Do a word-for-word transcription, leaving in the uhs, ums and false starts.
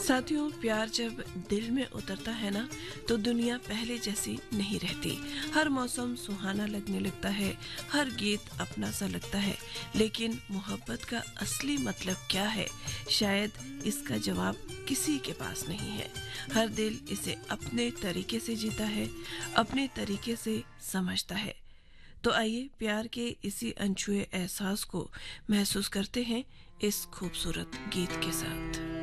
साथियों, प्यार जब दिल में उतरता है ना, तो दुनिया पहले जैसी नहीं रहती। हर मौसम सुहाना लगने लगता है, हर गीत अपना सा लगता है। लेकिन मोहब्बत का असली मतलब क्या है, शायद इसका जवाब किसी के पास नहीं है। हर दिल इसे अपने तरीके से जीता है, अपने तरीके से समझता है। तो आइए प्यार के इसी अनछुए एहसास को महसूस करते हैं इस खूबसूरत गीत के साथ।